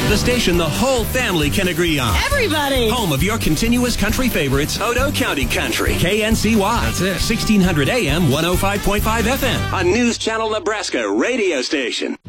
The station the whole family can agree on. Everybody! Home of your continuous country favorites, Odo County Country. KNCY. That's it. 1600 AM, 105.5 FM. A News Channel Nebraska radio station.